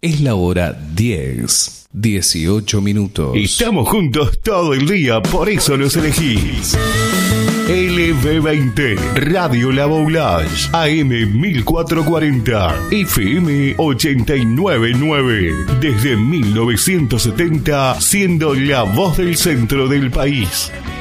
Es la hora 10:18 minutos. Estamos juntos todo el día, por eso los elegís. LB20, Radio La Boulage, AM 1440, FM 899. Desde 1970, siendo la voz del centro del país.